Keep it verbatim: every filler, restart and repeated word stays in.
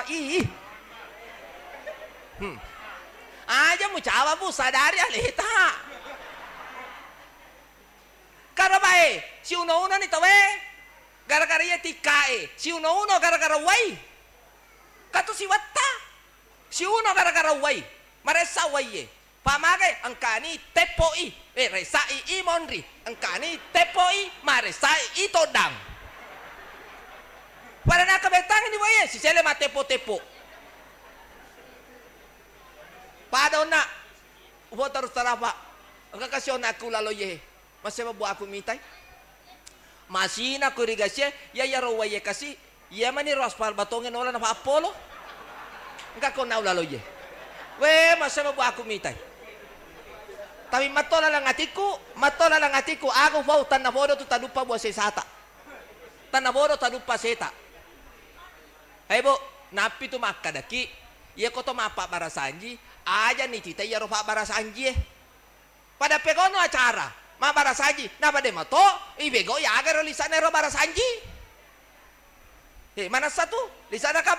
ih. Hmm. Aja mo cawa bu sadari alita. Karabae, si uno-uno ni tawe. Gara-gara iya tikae, si uno-uno gara-gara wai. Kato si watta. Si uno gara-gara wai. Maresa wai. Pamagay ang kani tepoi. Eh resai imonri. Ang kani tepoi maresai ito dang. Para nakabetang ni wai si sele matepo-tepo. Padaw na. Ubo terus tarapa. Ang kakasyon na ako lalo ye. Masaya mabuha ako mitay. Masina ko rigasye. Yayaro waye kasi. Yamani rospal batongin wala na pa Apollo. Ang kakon na lalo ye. We masaya mabuha ako mitay. Tapi matola lang atiku. Matola lang atiku. Ako fau tanabodo tu talupa buwa sesata. Tanabodo talupa seta. Ay bo. Napi tu makadaki. Iya ko to mapa barasanji. Aja nih tita ya rofa barasanji eh. Pada pegono acara ma barasanji na pada mato ibego ya agar lisane ro barasanji eh mana satu lisana ka